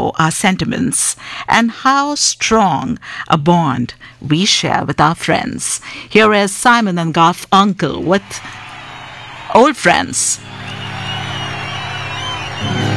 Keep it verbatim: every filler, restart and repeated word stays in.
know our sentiments and how strong a bond we share with our friends. Here is Simon and Garfunkel with Old Friends.